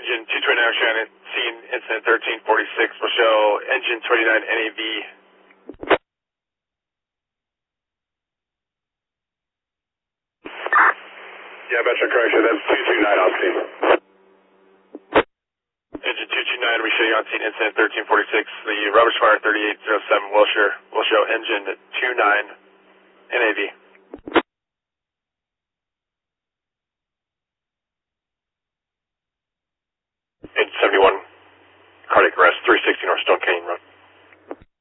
engine 229 Shannon, scene incident 1346, will show engine 29 NAV. Yeah, Metro correction, that's 229 on scene. Engine 229, we show you on scene incident 1346. The rubbish fire 3807 will show engine 29 NAV. Engine 71, cardiac arrest, 360 North Stone Canyon Road.